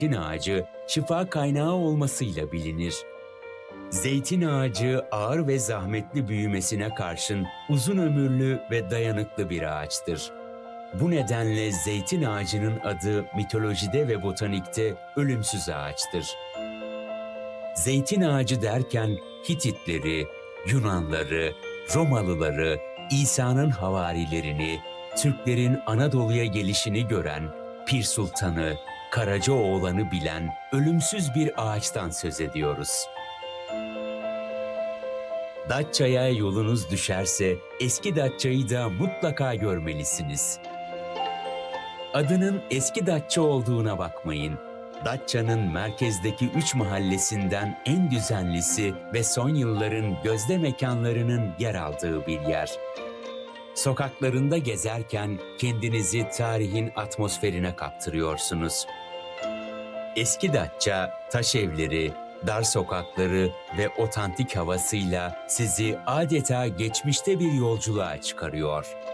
zeytin ağacı şifa kaynağı olmasıyla bilinir. Zeytin ağacı ağır ve zahmetli büyümesine karşın uzun ömürlü ve dayanıklı bir ağaçtır. Bu nedenle zeytin ağacının adı mitolojide ve botanikte ölümsüz ağaçtır. Zeytin ağacı derken Hititleri, Yunanları, Romalıları, İsa'nın havarilerini, Türklerin Anadolu'ya gelişini gören, Pir Sultan'ı, Karacaoğlan'ı bilen ölümsüz bir ağaçtan söz ediyoruz. Datça'ya yolunuz düşerse Eski Datça'yı da mutlaka görmelisiniz. Adının Eski Datça olduğuna bakmayın. Datça'nın merkezdeki 3 mahallesinden en düzenlisi ve son yılların gözde mekanlarının yer aldığı bir yer. Sokaklarında gezerken kendinizi tarihin atmosferine kaptırıyorsunuz. Eski Datça, taş evleri, dar sokakları ve otantik havasıyla sizi adeta geçmişte bir yolculuğa çıkarıyor.